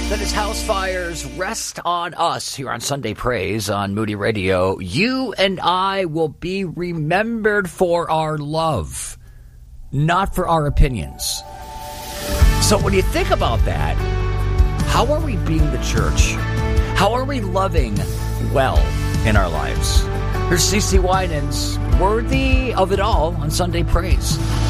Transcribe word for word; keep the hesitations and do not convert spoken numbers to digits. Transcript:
That is House Fire's Rest on Us here on Sunday Praise on Moody Radio. You and I will be remembered for our love, not for our opinions. So when you think about that, how are we being the church? How are we loving well in our lives? Here's C C Winans, Worthy of It All on Sunday Praise.